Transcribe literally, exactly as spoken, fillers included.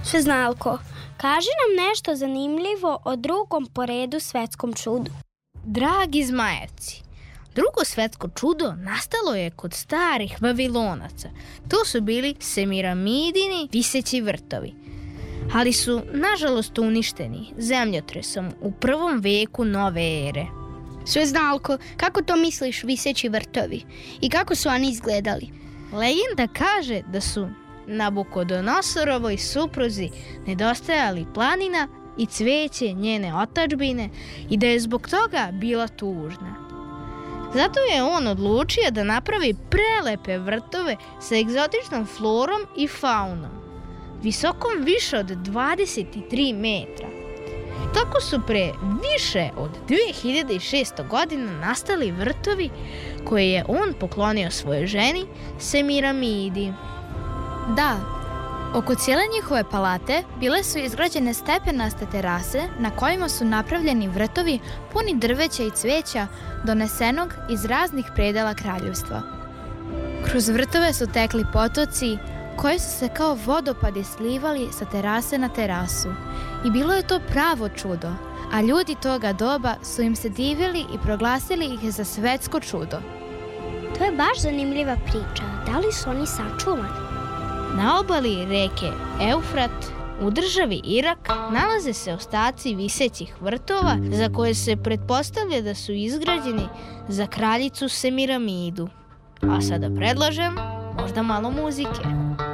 Sveznalko, kaži nam nešto zanimljivo o drugom po redu svetskom čudu. Dragi zmajevci, drugo svetsko čudo nastalo je kod starih Vavilonaca. To su bili Semiramidini viseći vrtovi, ali su nažalost uništeni zemljotresom u prvom veku nove ere. Sveznalko, kako to misliš viseći vrtovi i kako su oni izgledali? Legenda kaže da su Nabukodonosorovoj supruzi nedostajali planina i cveće njene otadžbine i da je zbog toga bila tužna. Zato je on odlučio da napravi prelepe vrtove sa egzotičnom florom i faunom, visokom više od dvadeset tri metra. Tako su pre više od dve hiljade šesto godina nastali vrtovi koje je on poklonio svojoj ženi Semiramidi. Da, oko cijele njihove palate bile su izgrađene stepenaste terase na kojima su napravljeni vrtovi puni drveća i cveća donesenog iz raznih predela kraljevstva. Kroz vrtove su tekli potoci koji su se kao vodopadi slivali sa terase na terasu. I bilo je to pravo čudo, a ljudi toga doba su im se divili i proglasili ih za svetsko čudo. To je baš zanimljiva priča. Da li su oni sačuvani? Na obali reke Eufrat u državi Irak nalaze se ostaci visećih vrtova za koje se pretpostavlja da su izgrađeni za kraljicu Semiramidu. A sada predlažem možda malo muzike.